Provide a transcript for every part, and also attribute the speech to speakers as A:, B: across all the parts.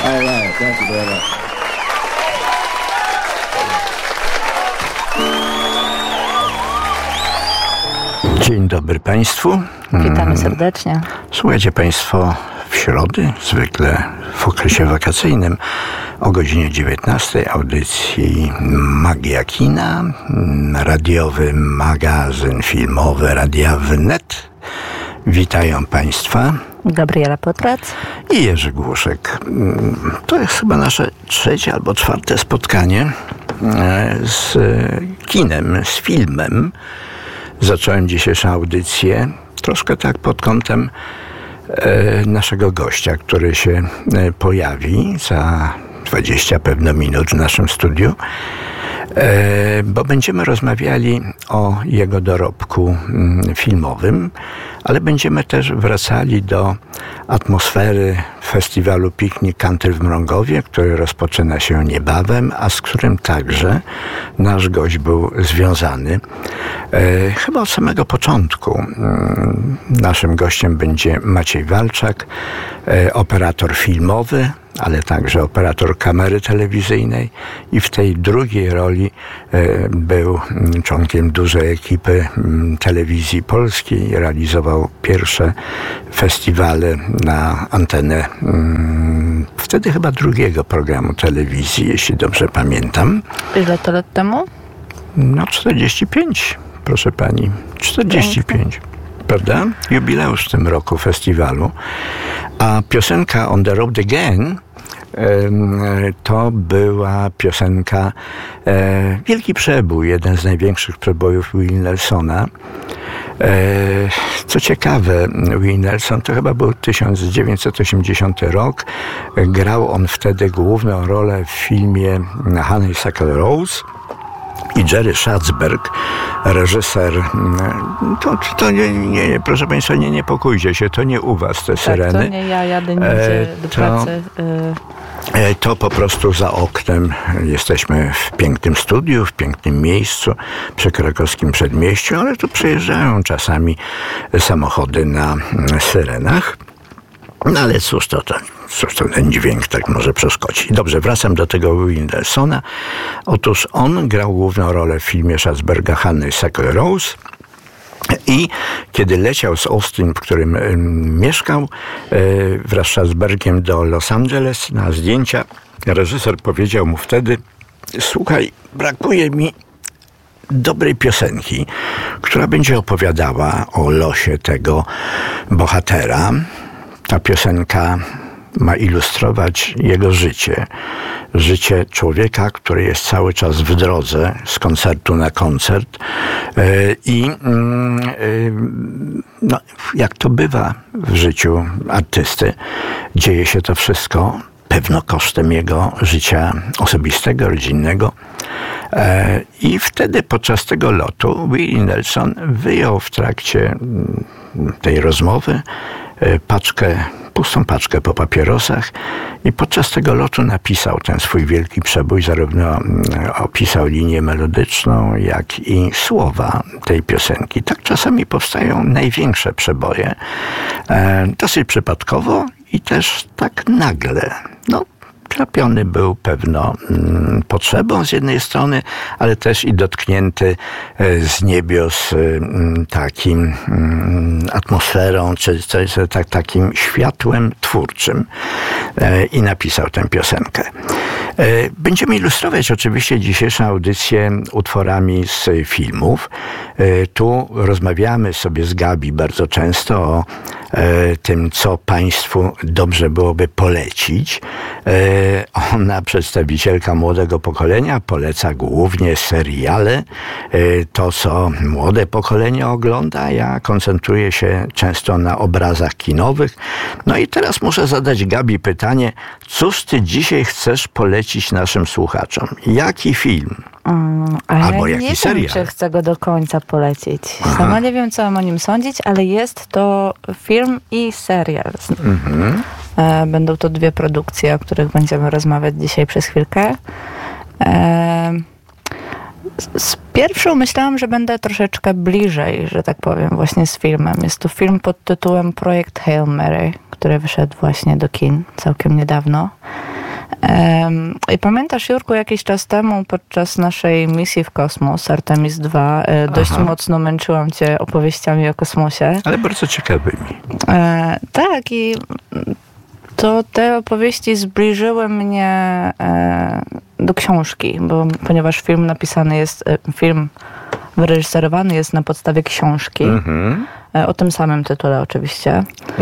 A: All right, thank you very much. Dzień dobry Państwu.
B: Witamy serdecznie.
A: Słuchajcie Państwo w środę, zwykle w okresie wakacyjnym, o godzinie 19 audycji Magia Kina, radiowy magazyn filmowy Radia Wnet. Witają Państwa
B: Gabriela Potrac
A: i Jerzy Głuszek. To jest chyba nasze trzecie albo czwarte spotkanie z kinem, z filmem. Zacząłem dzisiejszą audycję troszkę tak pod kątem naszego gościa, który się pojawi za 20 pewno minut w naszym studiu, bo będziemy rozmawiali o jego dorobku filmowym, ale będziemy też wracali do atmosfery festiwalu Piknik Country w Mrągowie, który rozpoczyna się niebawem, a z którym także nasz gość był związany. Chyba od samego początku. Naszym gościem będzie Maciej Walczak, operator filmowy, ale także operator kamery telewizyjnej i w tej drugiej roli był członkiem dużej ekipy telewizji polskiej. Realizował pierwsze festiwale na antenę wtedy chyba drugiego programu telewizji, jeśli dobrze pamiętam.
B: Ile to lat temu?
A: No 45, proszę pani. 45. Prawda? Jubileusz w tym roku festiwalu. A piosenka On the Road Again to była piosenka wielki przebój, jeden z największych przebojów Willie Nelsona. Co ciekawe, Willie Nelson to chyba był 1980 rok. Grał on wtedy główną rolę w filmie Honeysuckle Rose. I Jerry Schatzberg, reżyser, to nie, proszę Państwa, nie niepokójcie się, to nie u Was te syreny.
B: Tak, to nie ja jadę nigdzie do pracy.
A: To po prostu za oknem jesteśmy w pięknym studiu, w pięknym miejscu przy krakowskim przedmieściu, ale tu przyjeżdżają czasami samochody na syrenach. No ale cóż to ten dźwięk tak może przeszkodzić. Dobrze, wracam do tego Willie Nelsona. Otóż on grał główną rolę w filmie Schatzberga Honeysuckle Rose i kiedy leciał z Austin, w którym mieszkał, wraz z Schatzbergiem do Los Angeles na zdjęcia, reżyser powiedział mu wtedy: słuchaj, brakuje mi dobrej piosenki, która będzie opowiadała o losie tego bohatera. Ta piosenka ma ilustrować jego życie. Życie człowieka, który jest cały czas w drodze z koncertu na koncert. No, jak to bywa w życiu artysty, dzieje się to wszystko pewno kosztem jego życia osobistego, rodzinnego. I wtedy podczas tego lotu Willie Nelson wyjął w trakcie tej rozmowy pustą paczkę po papierosach i podczas tego lotu napisał ten swój wielki przebój, zarówno opisał linię melodyczną, jak i słowa tej piosenki. Tak czasami powstają największe przeboje, dosyć przypadkowo i też tak nagle. No, trapiony był pewno potrzebą z jednej strony, ale też i dotknięty z niebios takim atmosferą, czy takim światłem twórczym i napisał tę piosenkę. Będziemy ilustrować oczywiście dzisiejszą audycję utworami z filmów. Tu rozmawiamy sobie z Gabi bardzo często o tym, co Państwu dobrze byłoby polecić. Ona, przedstawicielka młodego pokolenia, poleca głównie seriale, to co młode pokolenie ogląda. Ja koncentruję się często na obrazach kinowych. No i teraz muszę zadać Gabi pytanie, cóż ty dzisiaj chcesz polecić naszym słuchaczom? Jaki film? Albo jaki serial?
B: Nie wiem, czy chcę go do końca polecić. Sama nie wiem, co mam o nim sądzić, ale jest to film i serial. Będą to dwie produkcje, o których będziemy rozmawiać dzisiaj przez chwilkę. Z pierwszą myślałam, że będę troszeczkę bliżej, że tak powiem, właśnie z filmem. Jest to film pod tytułem Projekt Hail Mary, który wyszedł właśnie do kin całkiem niedawno. I pamiętasz, Jurku, jakiś czas temu podczas naszej misji w kosmos, Artemis II, dość mocno męczyłam cię opowieściami o kosmosie.
A: Ale bardzo ciekawymi.
B: Tak, i to te opowieści zbliżyły mnie do książki, ponieważ film wyreżyserowany jest na podstawie książki. O tym samym tytule oczywiście.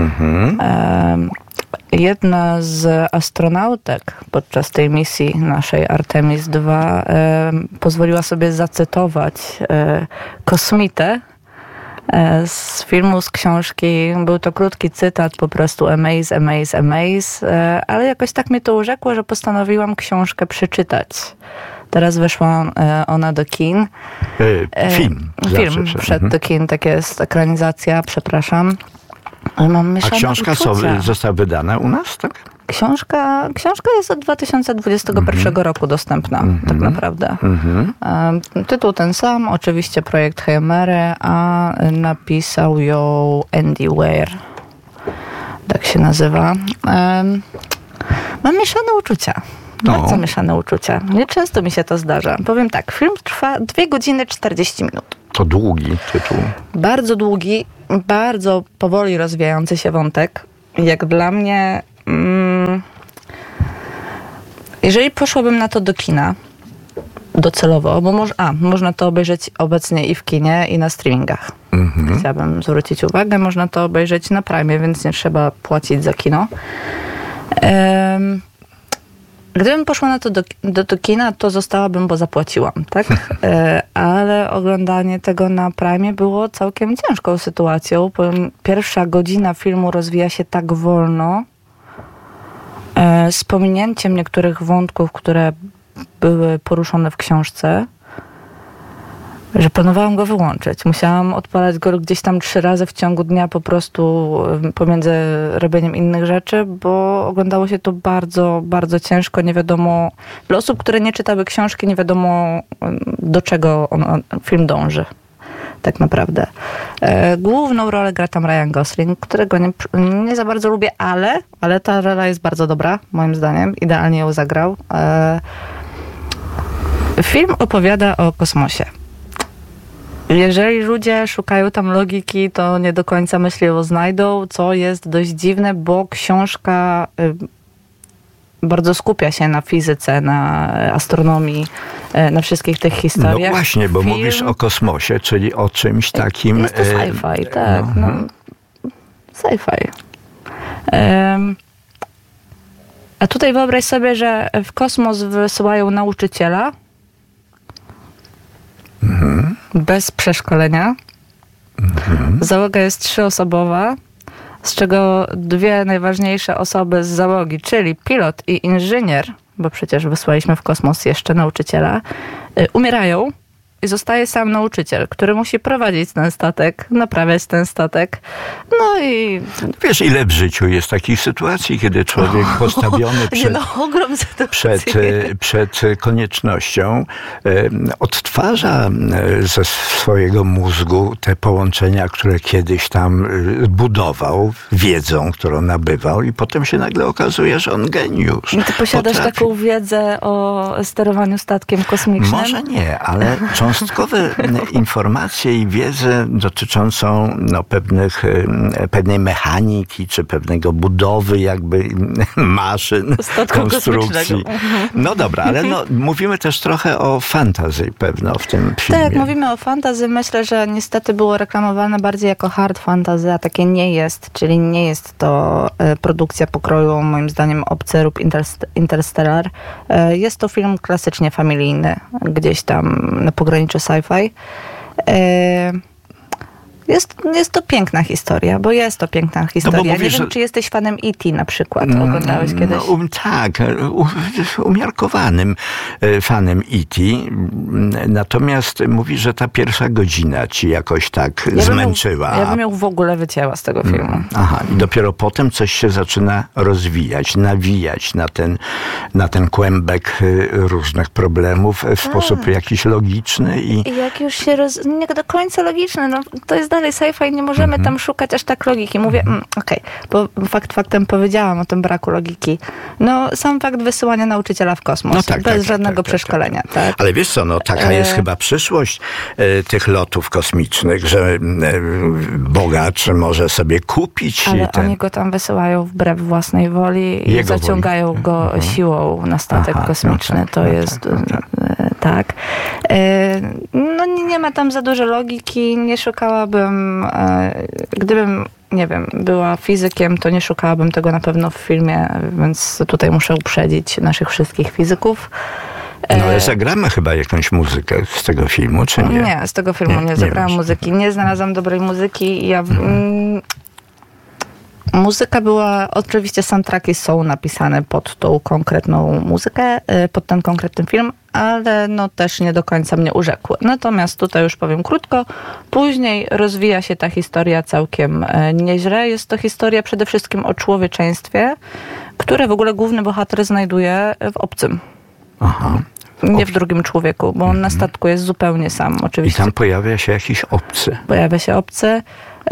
B: Jedna z astronautek podczas tej misji naszej Artemis II pozwoliła sobie zacytować kosmitę z filmu, z książki. Był to krótki cytat, po prostu amaze, amaze, amaze, ale jakoś tak mnie to urzekło, że postanowiłam książkę przeczytać. Teraz weszła ona do kin.
A: Film
B: wszedł do kin, tak jest, ekranizacja, przepraszam. Mam
A: A książka została wydana u nas, tak?
B: Książka jest od 2021 roku dostępna, tak naprawdę. Tytuł ten sam, oczywiście projekt Heimere, a napisał ją Andy Weir. Tak się nazywa. Mam mieszane uczucia. Bardzo mieszane uczucia. Nieczęsto mi się to zdarza. Powiem tak, film trwa 2 godziny 40 minut.
A: To długi tytuł.
B: Bardzo długi, bardzo powoli rozwijający się wątek. Jak dla mnie, jeżeli poszłabym na to do kina, docelowo, bo można to obejrzeć obecnie i w kinie, i na streamingach. Chciałabym zwrócić uwagę, można to obejrzeć na Prime, więc nie trzeba płacić za kino. Gdybym poszła na to do kina, to zostałabym, bo zapłaciłam, tak? Ale oglądanie tego na Prime było całkiem ciężką sytuacją. Pierwsza godzina filmu rozwija się tak wolno, z pominięciem niektórych wątków, które były poruszone w książce, że planowałam go wyłączyć. Musiałam odpalać go gdzieś tam 3 razy w ciągu dnia po prostu pomiędzy robieniem innych rzeczy, bo oglądało się to bardzo, bardzo ciężko. Nie wiadomo, dla osób, które nie czytały książki, nie wiadomo, do czego film dąży. Tak naprawdę. Główną rolę gra tam Ryan Gosling, którego nie za bardzo lubię, ale ta rola jest bardzo dobra, moim zdaniem. Idealnie ją zagrał. Film opowiada o kosmosie. Jeżeli ludzie szukają tam logiki, to nie do końca myślę znajdą, co jest dość dziwne, bo książka bardzo skupia się na fizyce, na astronomii, na wszystkich tych historiach.
A: No właśnie, bo mówisz o kosmosie, czyli o czymś takim...
B: Jest to sci-fi, tak. Sci-fi. A tutaj wyobraź sobie, że w kosmos wysyłają nauczyciela, bez przeszkolenia. Załoga jest 3-osobowa, z czego 2 najważniejsze osoby z załogi, czyli pilot i inżynier, bo przecież wysłaliśmy w kosmos jeszcze nauczyciela, umierają i zostaje sam nauczyciel, który musi prowadzić ten statek, naprawiać ten statek. No i...
A: Wiesz, ile w życiu jest takich sytuacji, kiedy człowiek postawiony przed koniecznością odtwarza ze swojego mózgu te połączenia, które kiedyś tam budował, wiedzą, którą nabywał i potem się nagle okazuje, że on geniusz.
B: Ty posiadasz taką wiedzę o sterowaniu statkiem kosmicznym?
A: Może nie, ale cząstkowe informacje i wiedzę dotyczącą pewnej mechaniki, czy pewnego budowy jakby maszyn, konstrukcji. No dobra, ale mówimy też trochę o fantazji pewno w tym filmie.
B: Tak, mówimy o fantazji. Myślę, że niestety było reklamowane bardziej jako hard fantasy, a takie nie jest, czyli nie jest to produkcja pokroju, moim zdaniem, Obcy lub Interstellar. Jest to film klasycznie familijny, gdzieś tam na pograniczu sci-fi. Jest to piękna historia, bo jest to piękna historia. Mówisz, nie wiem, czy jesteś fanem E.T. na przykład. Oglądałeś kiedyś?
A: Tak, umiarkowanym fanem E.T. Natomiast mówisz, że ta pierwsza godzina ci jakoś tak zmęczyła.
B: Ja bym ją w ogóle wycięła z tego filmu.
A: Aha, i dopiero potem coś się zaczyna rozwijać, nawijać na ten kłębek różnych problemów w sposób jakiś logiczny.
B: I jak już się nie do końca logiczny, to jest dalej sci-fi, nie możemy tam szukać aż tak logiki. Mówię, okej, bo faktem powiedziałam o tym braku logiki. No, sam fakt wysyłania nauczyciela w kosmos, bez żadnego przeszkolenia. Tak.
A: Ale wiesz co, no taka jest chyba przyszłość tych lotów kosmicznych, że bogacz może sobie kupić.
B: Ale oni go tam wysyłają wbrew własnej woli i zaciągają go siłą na statek kosmiczny. To jest tak. No nie ma tam za dużo logiki, nie szukałabym, gdybym, nie wiem, była fizykiem, to nie szukałabym tego na pewno w filmie, więc tutaj muszę uprzedzić naszych wszystkich fizyków.
A: No ale zagramy chyba jakąś muzykę z tego filmu, czy nie?
B: Nie, z tego filmu nie zagrałam muzyki. Nie znalazłam dobrej muzyki. Muzyka była, oczywiście soundtracki są napisane pod tą konkretną muzykę, pod ten konkretny film, ale no też nie do końca mnie urzekły. Natomiast tutaj już powiem krótko, później rozwija się ta historia całkiem nieźle. Jest to historia przede wszystkim o człowieczeństwie, które w ogóle główny bohater znajduje w obcym.
A: Aha.
B: Nie w drugim człowieku, bo on na statku jest zupełnie sam, oczywiście.
A: I tam pojawia się jakiś obcy.
B: Pojawia się obcy.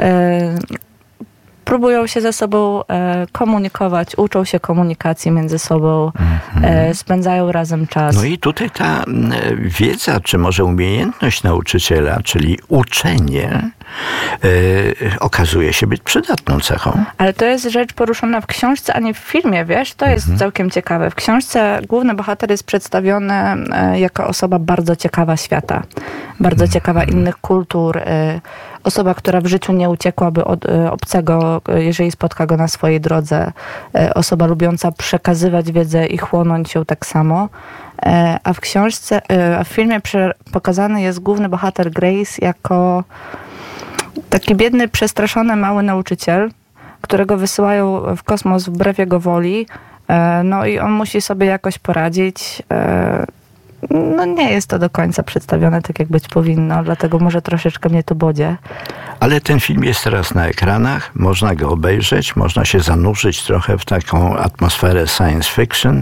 B: Próbują się ze sobą komunikować, uczą się komunikacji między sobą, spędzają razem czas.
A: No i tutaj ta wiedza, czy może umiejętność nauczyciela, czyli uczenie, okazuje się być przydatną cechą.
B: Ale to jest rzecz poruszona w książce, a nie w filmie, wiesz? To jest całkiem ciekawe. W książce główny bohater jest przedstawiony jako osoba bardzo ciekawa świata, bardzo ciekawa innych kultur, osoba, która w życiu nie uciekłaby od obcego, jeżeli spotka go na swojej drodze. Osoba lubiąca przekazywać wiedzę i chłonąć ją tak samo. A w filmie pokazany jest główny bohater Grace jako taki biedny, przestraszony mały nauczyciel, którego wysyłają w kosmos wbrew jego woli. No i on musi sobie jakoś poradzić. No nie jest to do końca przedstawione tak, jak być powinno, dlatego może troszeczkę mnie to bodzie.
A: Ale ten film jest teraz na ekranach, można go obejrzeć, można się zanurzyć trochę w taką atmosferę science fiction.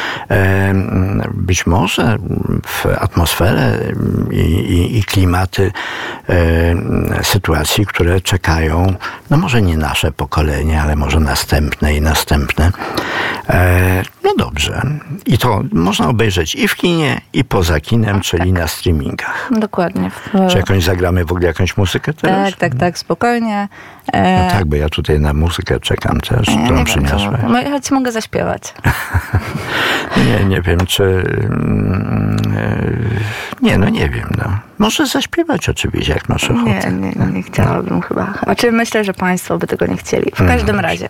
A: Być może w atmosferę i klimaty sytuacji, które czekają, no może nie nasze pokolenie, ale może następne i następne. No dobrze. I to można obejrzeć i w kinie, i poza kinem, czyli na streamingach.
B: Dokładnie.
A: Czy jakąś zagramy w ogóle jakąś muzykę teraz?
B: Tak, spokojnie.
A: No tak, bo ja tutaj na muzykę czekam też, którą przyniosłem.
B: Ja ci mogę zaśpiewać.
A: Nie wiem, czy... Nie wiem. Może zaśpiewać oczywiście, jak masz ochotę.
B: Nie chciałabym chyba. Znaczy myślę, że państwo by tego nie chcieli. W każdym razie.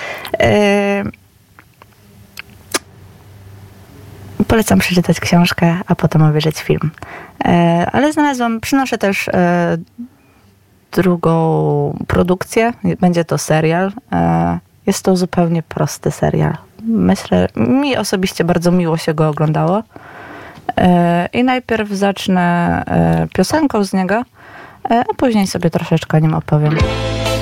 B: Polecam przeczytać książkę, a potem obejrzeć film. Ale przynoszę też drugą produkcję. Będzie to serial. Jest to zupełnie prosty serial. Myślę, mi osobiście bardzo miło się go oglądało. I najpierw zacznę piosenką z niego, a później sobie troszeczkę o nim opowiem.